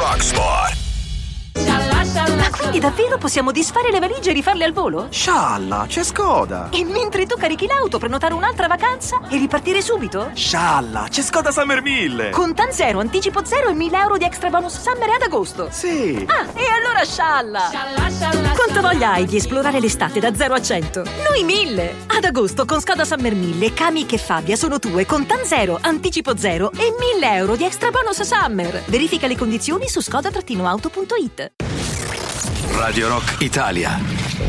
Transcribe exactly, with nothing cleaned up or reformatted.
Rocksport. Ma quindi davvero possiamo disfare le valigie e rifarle al volo? Scialla, c'è Skoda. E mentre tu carichi l'auto, prenotare un'altra vacanza e ripartire subito? Scialla, c'è Skoda Summer mille. Con Tan Zero, anticipo zero e mille euro di extra bonus summer ad agosto. Sì. Ah, e allora scialla. Quanto voglia hai di esplorare l'estate da zero a cento? Noi mille. Ad agosto con Skoda Summer mille, Kamiq e Fabia sono tue con Tan Zero, anticipo zero e mille euro di extra bonus summer. Verifica le condizioni su skoda auto punto it. Radio Rock Italia.